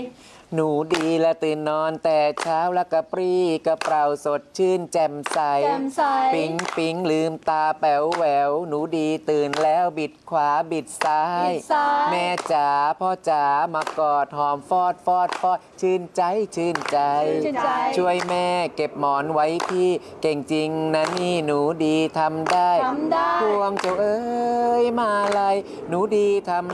หนูดีและตื่นนอนแต่เช้าแล้วกระปรี้กระเปร่าสดชื่นแจ่มใสปิ๊งปิ๊งลืมตาแป๋วแหววหนูดีตื่นแล้วบิดขวาบิดซ้าย แม่จ๋าพ่อจ๋ามากอดหอมฟอดฟอดฟอดชื่นใจชื่นใจ ช่วยแม่เก็บหมอนไว้พี่เก่งจริงนะนี่หนูดีทำได้พวงเจ้าเอ้ยมาลัยหนูดีทำ